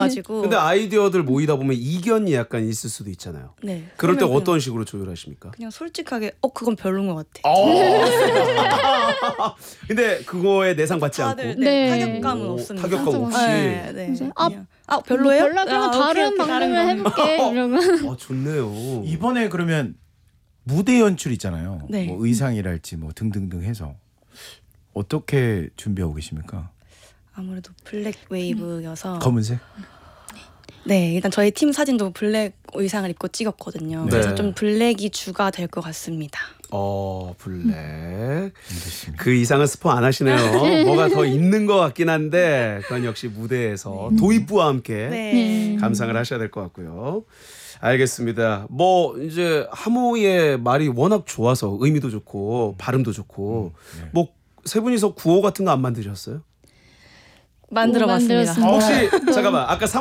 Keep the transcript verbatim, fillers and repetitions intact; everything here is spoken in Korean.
가지고. 근데 아이디어들 모이다 보면 이견이 약간 있을 수도 있잖아요. 네. 그럴 때 그러면 어떤 식으로 조율하십니까? 그냥 솔직하게 어 그건 별로인 것 같아. 근데 그거에 내상 받지 않고 다들 네. 네. 타격감은 오, 없습니다. 타격감 없이. 네, 네. 그래서 아, 그냥, 아 별로예요? 별로 그러면 아, 다른 오케이, 오케이, 방법을 다른 거. 해볼게 이러면. 아 좋네요. 이번에 그러면 무대 연출 있잖아요. 네. 뭐 의상이랄지 뭐 등등등 해서 어떻게 준비하고 계십니까? 아무래도 블랙 웨이브여서 검은색? 네 일단 저희 팀 사진도 블랙 의상을 입고 찍었거든요. 네. 그래서 좀 블랙이 주가 될 것 같습니다. 어 블랙. 알겠습니다. 그 이상은 스포 안 하시네요. 뭐가 더 있는 것 같긴 한데 그건 역시 무대에서 도입부와 함께 네. 감상을 하셔야 될 것 같고요. 알겠습니다. 뭐 이제 하모의 말이 워낙 좋아서 의미도 좋고 발음도 좋고 네. 뭐 세 분이서 구호 같은 거 안 만드셨어요? 만들어 봤습니다. 만들었습니다. 혹시 잠깐만 아까 상